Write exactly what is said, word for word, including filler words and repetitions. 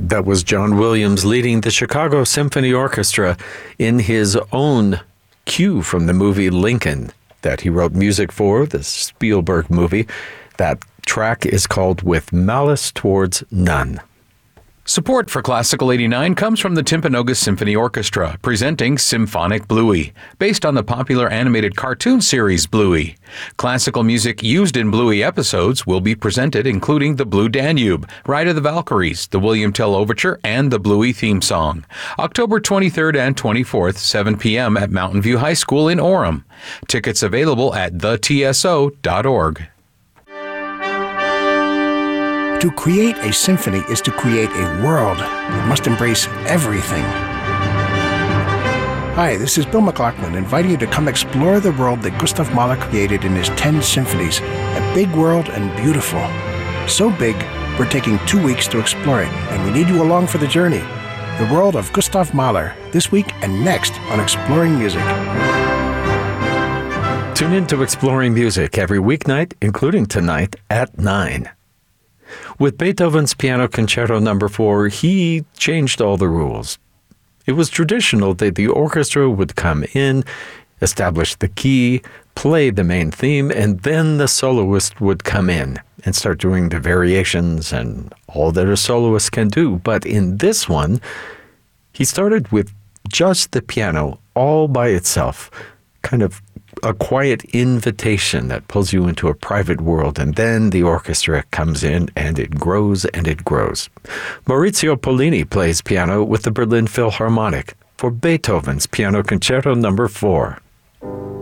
That was John Williams leading the Chicago Symphony Orchestra in his own cue from the movie Lincoln that he wrote music for, the Spielberg movie. That track is called With Malice Towards None. Support for Classical eighty-nine comes from the Timpanogos Symphony Orchestra, presenting Symphonic Bluey, based on the popular animated cartoon series Bluey. Classical music used in Bluey episodes will be presented, including the Blue Danube, Ride of the Valkyries, the William Tell Overture, and the Bluey theme song. October twenty-third and twenty-fourth, seven p.m. at Mountain View High School in Orem. Tickets available at the t s o dot org. To create a symphony is to create a world that must embrace everything. Hi, this is Bill McLaughlin, inviting you to come explore the world that Gustav Mahler created in his ten symphonies. A big world and beautiful. So big, we're taking two weeks to explore it, and we need you along for the journey. The world of Gustav Mahler, this week and next on Exploring Music. Tune in to Exploring Music every weeknight, including tonight at nine. With Beethoven's Piano Concerto Number four, he changed all the rules. It was traditional that the orchestra would come in, establish the key, play the main theme, and then the soloist would come in and start doing the variations and all that a soloist can do. But in this one, he started with just the piano all by itself, kind of a quiet invitation that pulls you into a private world, and then the orchestra comes in and it grows and it grows. Maurizio Pollini plays piano with the Berlin Philharmonic for Beethoven's Piano Concerto Number four.